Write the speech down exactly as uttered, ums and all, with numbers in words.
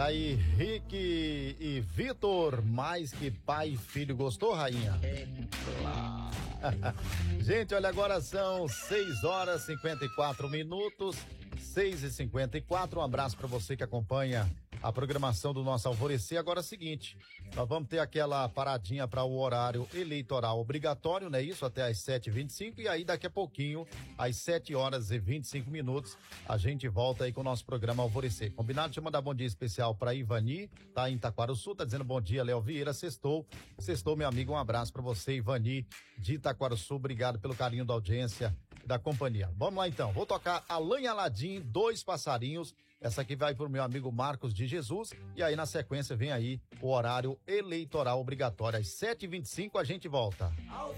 aí, Rick e Vitor, mais que pai e filho. Gostou, rainha? É claro. Gente, olha, agora são seis horas e cinquenta e quatro minutos, seis e cinquenta e quatro. Um abraço para você que acompanha a programação do nosso Alvorecer. Agora é o seguinte, nós vamos ter aquela paradinha para o horário eleitoral obrigatório, né? Isso até às sete e vinte e cinco, e aí daqui a pouquinho, às sete horas e vinte e cinco minutos, a gente volta aí com o nosso programa Alvorecer. Combinado? Deixa eu mandar bom dia especial para Ivani, tá em Itaquaruçu, tá dizendo bom dia, Léo Vieira, sextou, sextou, meu amigo, um abraço para você, Ivani, de Itaquaruçu, obrigado pelo carinho da audiência, da companhia. Vamos lá então, vou tocar Alain Aladim, Dois Passarinhos, essa aqui vai pro meu amigo Marcos de Jesus, e aí na sequência vem aí o horário eleitoral obrigatório, às sete e vinte e cinco a gente volta.